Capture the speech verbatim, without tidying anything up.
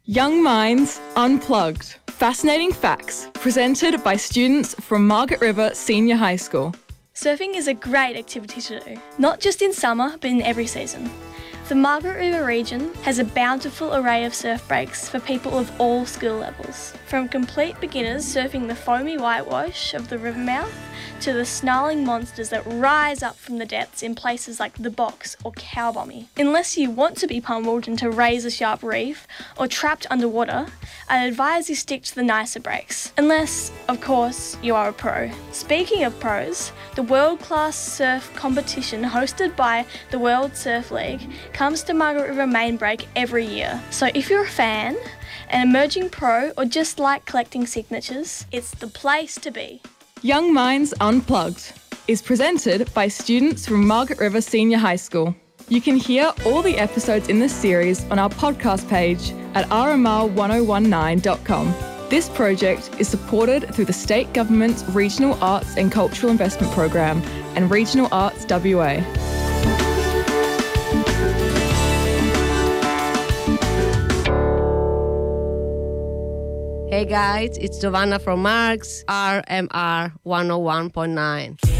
Young Minds Unplugged. Fascinating facts presented by students from Margaret River Senior High School. Surfing is a great activity to do, not just in summer but in every season. The Margaret River region has a bountiful array of surf breaks for people of all skill levels. From complete beginners surfing the foamy whitewash of the river mouth to the snarling monsters that rise up from the depths in places like the Box or Cowbommy. Unless you want to be pummeled into razor-sharp reef or trapped underwater, I'd advise you stick to the nicer breaks. Unless, of course, you are a pro. Speaking of pros, the world-class surf competition hosted by the World Surf League comes to Margaret River Main Break every year. So if you're a fan, an emerging pro, or just like collecting signatures, it's the place to be. Young Minds Unplugged is presented by students from Margaret River Senior High School. You can hear all the episodes in this series on our podcast page at r m r one oh one nine dot com. This project is supported through the State Government's Regional Arts and Cultural Investment Program and Regional Arts W A. Hey guys, it's Giovanna from Marks, R M R one oh one point nine.